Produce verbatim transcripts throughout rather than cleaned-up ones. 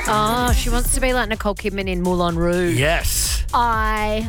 Oh, she wants to be like Nicole Kidman in Moulin Rouge. Yes. I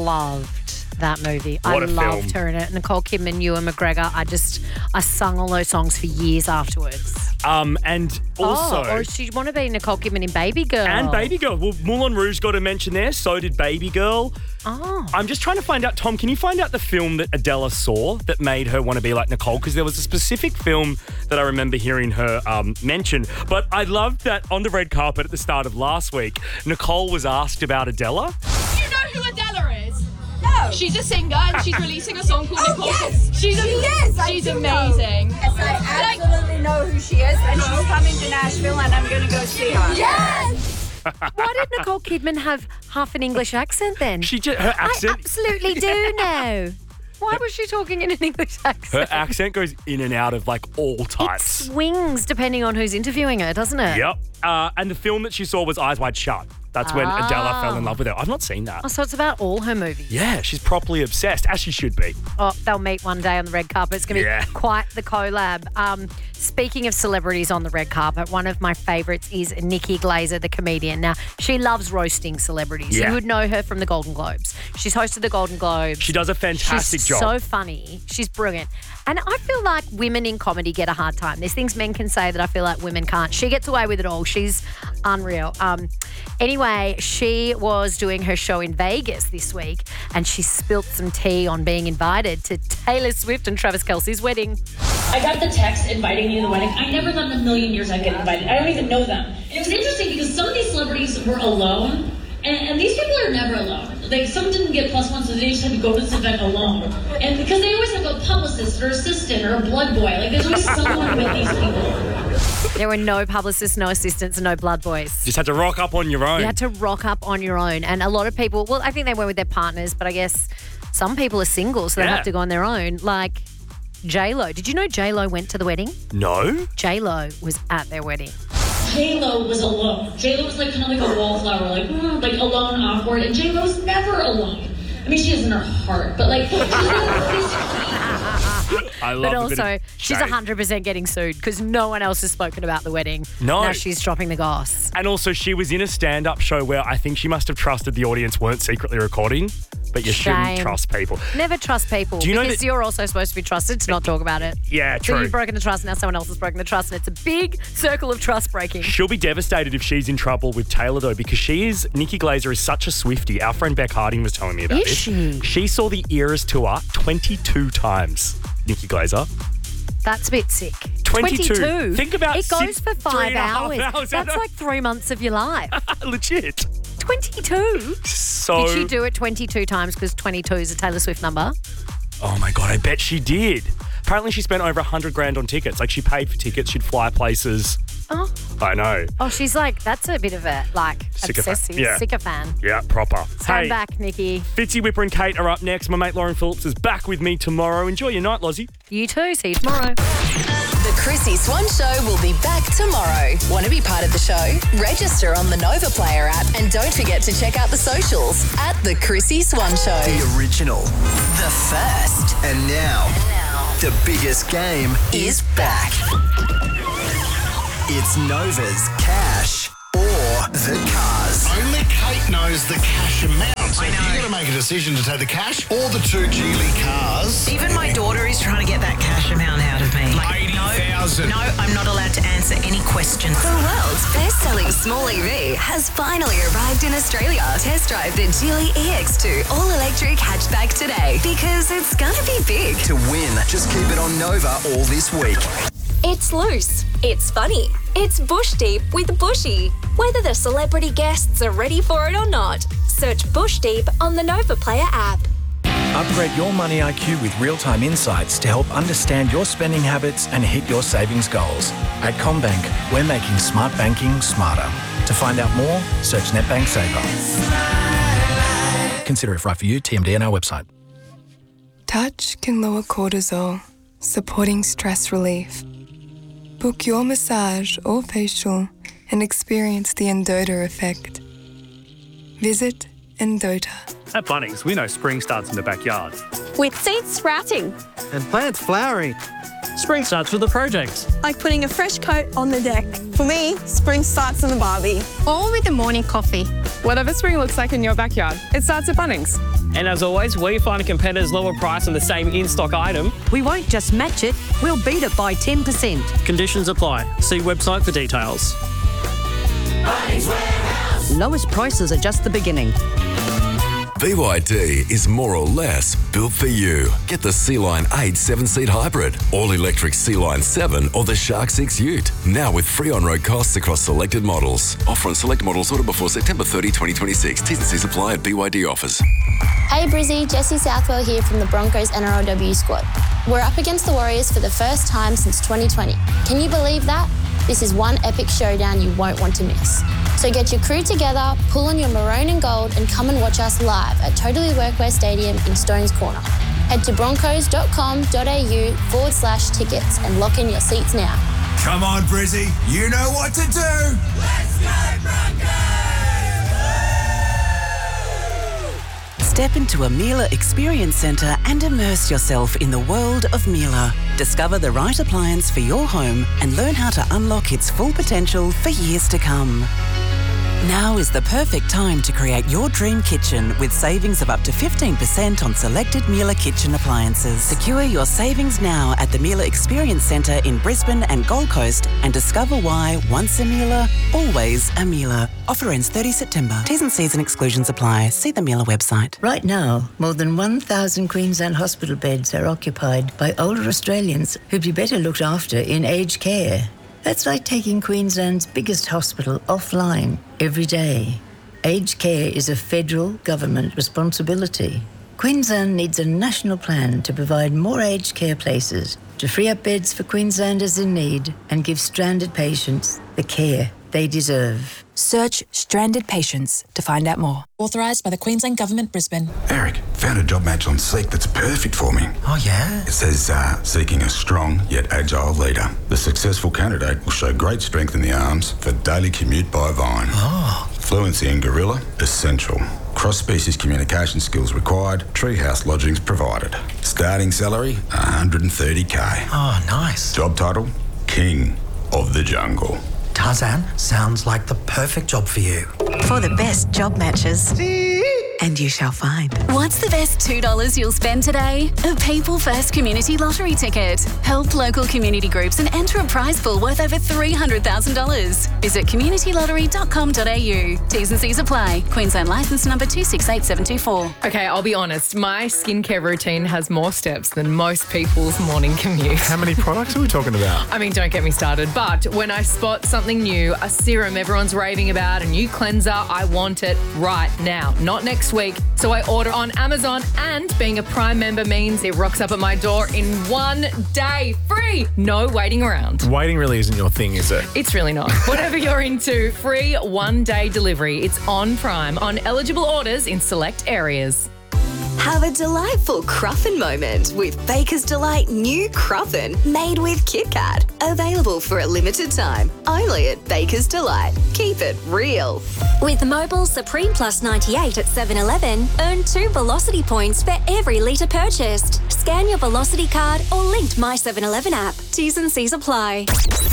loved that movie. What I a loved film. her in it. Nicole Kidman, Ewan McGregor. I just, I sung all those songs for years afterwards. Um, and also... Oh, or she'd want to be Nicole Kidman in Baby Girl. And Baby Girl. Well, Moulin Rouge got a mention there. So did Baby Girl. Oh. I'm just trying to find out, Tom, can you find out the film that Adela saw that made her want to be like Nicole? Because there was a specific film that I remember hearing her um, mention. But I loved that on the red carpet at the start of last week, Nicole was asked about Adela. Do you know who Adela is? No. She's a singer and she's releasing a song called Oh, Nicole. yes. She's She am- is. I She's do amazing. Know. Yes, I absolutely know who she is, and she's coming to Nashville, and I'm going to go see her. Yes! Why did Nicole Kidman have half an English accent then? She just, her accent... I absolutely do know. Why was she talking in an English accent? Her accent goes in and out of like all It types. swings depending on who's interviewing her, doesn't it? Yep. Uh, and the film that she saw was Eyes Wide Shut. That's when Ah. Adela fell in love with her. I've not seen that. Oh, so it's about all her movies. Yeah, she's properly obsessed, as she should be. Oh, they'll meet one day on the red carpet. It's going to Yeah. be quite the collab. Um, speaking of celebrities on the red carpet, one of my favourites is Nikki Glaser, the comedian. Now, she loves roasting celebrities. Yeah. You would know her from the Golden Globes. She's hosted the Golden Globes. She does a fantastic She's job. so funny. She's brilliant. And I feel like women in comedy get a hard time. There's things men can say that I feel like women can't. She gets away with it all. She's unreal. Um, anyway, she was doing her show in Vegas this week and she spilt some tea on being invited to Taylor Swift and Travis Kelce's wedding. I got the text inviting me to the wedding. I never thought in a million years I'd get invited. I don't even know them. And it was interesting because some of these celebrities were alone, and, and these people are never alone. Like, some didn't get plus one, so they just had to go to this event alone. And because they always have a publicist or assistant or a blood boy. Like, there's always someone with these people. There were no publicists, no assistants, and no blood boys. Just had to rock up on your own. You had to rock up on your own. And a lot of people, well, I think they went with their partners, but I guess some people are single, so they Yeah. have to go on their own. Like J-Lo. Did you know J-Lo went to the wedding? No? J-Lo was at their wedding. J-Lo was alone. J-Lo was like kind of like a wallflower, like, mm, like alone, awkward. And J-Lo's never alone. I mean, she is in her heart, but like, she's never physically. I love But a bit also, of she's shade. one hundred percent getting sued because no one else has spoken about the wedding. No. Now she's dropping the goss. And also, she was in a stand-up show where I think she must have trusted the audience weren't secretly recording, but you shouldn't Shame. trust people. Never trust people Do you know because that- you're also supposed to be trusted to not talk about it. Yeah, So true. you've broken the trust, now someone else has broken the trust, and it's a big circle of trust breaking. She'll be devastated if she's in trouble with Taylor, though, because she is, Nikki Glaser is such a Swiftie. Our friend Beck Harding was telling me about Is this. she? She saw the Eras tour twenty-two times, Nikki Glaser. That's a bit sick. twenty-two. twenty-two. Think about it goes six- for three five and a half hours. hours, I That's know. like three months of your life. Legit. twenty-two. So, Did she do it twenty-two times because twenty-two is a Taylor Swift number? oh my God, I bet she did. Apparently she spent over one hundred grand on tickets. Like, she paid for tickets, she'd fly places. Oh, I know. oh, she's like, that's a bit of a, like, Sycophant. obsessive Yeah. sycophant. Yeah, proper. Stand hey, back, Nikki. Fitzy, Whipper and Kate are up next. My mate Lauren Phillips is back with me tomorrow. Enjoy your night, Lozzie. You too. See you tomorrow. The Chrissy Swan Show will be back tomorrow. Want to be part of the show? Register on the Nova Player app and don't forget to check out the socials at The Chrissy Swan Show. The original. The first And now, the biggest game is back. It's Nova's Cash or the Cars. Only Kate knows the cash amount. So you've got to make a decision to take the cash or the two Geely cars. Even my daughter is trying to get that cash amount out of me. eighty thousand. No, I'm not allowed to answer any questions. The world's best-selling small E V has finally arrived in Australia. Test drive the Geely E X two all-electric hatchback today because it's gonna be big. To win, just keep it on Nova all this week. It's loose, it's funny, it's bush deep with Bushy. Whether the celebrity guests are ready for it or not, search Bush Deep on the Nova Player app. Upgrade your money I Q with real-time insights to help understand your spending habits and hit your savings goals. At CommBank, we're making smart banking smarter. To find out more, search NetBank Saver. Consider if right for you. T M D on our website. Touch can lower cortisol, supporting stress relief. Book your massage or facial and experience the Endota effect. Visit and Dota. At Bunnings, we know spring starts in the backyard. With seeds sprouting. And plants flowering. Spring starts with a project. Like putting a fresh coat on the deck. For me, spring starts in the barbie. Or with a morning coffee. Whatever spring looks like in your backyard, it starts at Bunnings. And as always, we find a competitor's lower price on the same in-stock item. We won't just match it, we'll beat it by ten percent. Conditions apply. See website for details. Bunnings Warehouse. Lowest prices are just the beginning. B Y D is more or less built for you. Get the Sea-Line eight seven-seat hybrid, all-electric Sea-Line seven or the Shark six Ute. Now with free on-road costs across selected models. Offer on select models ordered before September thirtieth, twenty twenty-six. T's and C's apply at B Y D offers. Hey Brizzy, Jessie Southwell here from the Broncos N R L W squad. We're up against the Warriors for the first time since twenty twenty. Can you believe that? This is one epic showdown you won't want to miss. So get your crew together, pull on your maroon and gold and come and watch us live at Totally Workwear Stadium in Stones Corner. Head to broncos.com.au forward slash tickets and lock in your seats now. Come on, Brizzy, you know what to do. Let's go Broncos! Step into a Miele Experience Centre and immerse yourself in the world of Miele. Discover the right appliance for your home and learn how to unlock its full potential for years to come. Now is the perfect time to create your dream kitchen with savings of up to fifteen percent on selected Miele kitchen appliances. Secure your savings now at the Miele Experience Centre in Brisbane and Gold Coast and discover why once a Miele, always a Miele. Offer ends thirtieth September. T's and C's and exclusions apply. See the Miele website. Right now, more than one thousand Queensland hospital beds are occupied by older Australians who'd be better looked after in aged care. That's like taking Queensland's biggest hospital offline every day. Aged care is a federal government responsibility. Queensland needs a national plan to provide more aged care places, to free up beds for Queenslanders in need and give stranded patients the care they deserve. Search Stranded Patients to find out more. Authorised by the Queensland Government, Brisbane. Eric, found a job match on Seek that's perfect for me. Oh, yeah? It says, uh, seeking a strong yet agile leader. The successful candidate will show great strength in the arms for daily commute by Vine. Oh. Fluency in Gorilla, essential. Cross-species communication skills required. Treehouse lodgings provided. Starting salary, one hundred thirty K. Oh, nice. Job title, King of the Jungle. Tarzan, sounds like the perfect job for you. For the best job matches. And you shall find. What's the best two dollars you'll spend today? A People First Community Lottery ticket. Help local community groups and enter a prize pool worth over three hundred thousand dollars. Visit community lottery dot com dot a u. T's and C's apply. Queensland licence number two six eight seven two four. Okay, I'll be honest. My skincare routine has more steps than most people's morning commute. How many products are we talking about? I mean, don't get me started. But when I spot something new, a serum everyone's raving about, a new cleanser, I want it right now, not next week. So I order on Amazon, and being a Prime member means it rocks up at my door in one day. Free! No waiting around. Waiting really isn't your thing, is it? It's really not. Whatever you're into, free one-day delivery. It's on Prime on eligible orders in select areas. Have a delightful Cruffin moment with Baker's Delight new Cruffin made with Kit Kat. Available for a limited time, only at Baker's Delight. Keep it real. With Mobile Supreme Plus ninety-eight at seven eleven, earn two Velocity points for every litre purchased. Scan your Velocity card or linked My seven eleven app. T's and C's apply.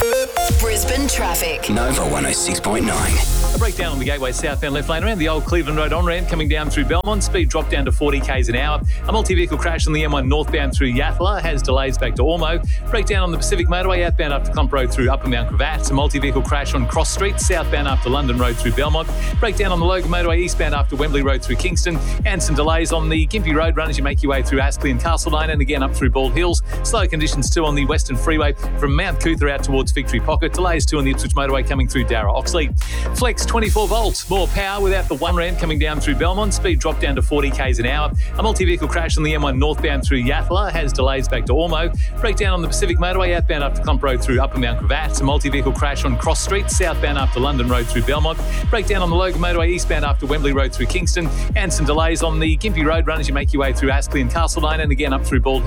Brisbane traffic. Nova one oh six point nine. A breakdown on the Gateway southbound left lane around the old Cleveland Road on-ramp coming down through Belmont. Speed drop down to forty k's an hour. A multi-vehicle crash on the M one northbound through Yathala has delays back to Ormo. Breakdown on the Pacific Motorway outbound up to Clump Road through Upper Mount Gravatt. A multi-vehicle crash on Cross Street southbound after London Road through Belmont. Breakdown on the Logan Motorway eastbound after Wembley Road through Kingston. And some delays on the Gympie Road run as you make your way through Astley and Castledine and again up through Bald Hills. Slow conditions too on the Western Freeway from Mount Cootha out towards Victory Pocket. Delays too on the Ipswich Motorway coming through Darra Oxley. Flex twenty-four volts. More power without the one ramp coming down through Belmont. Speed drop down to forty k's an hour. A multi-vehicle crash on the M one northbound through Yathala has delays back to Ormo. Breakdown on the Pacific Motorway outbound up to Clump Road through Upper Mount Gravatt. A multi-vehicle crash on Cross Street southbound after London Road through Belmont. Breakdown on the Logan Motorway eastbound after Wembley Road through Kingston. And some delays on the Gympie Road run as you make your way through Astley and Castledine and again up through Bald Hills.